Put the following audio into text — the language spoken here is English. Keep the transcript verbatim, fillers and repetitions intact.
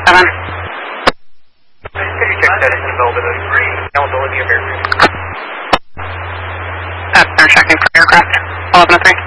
seven. Could you check that availability, availability of aircraft? That's they're checking for aircraft. eleven oh three.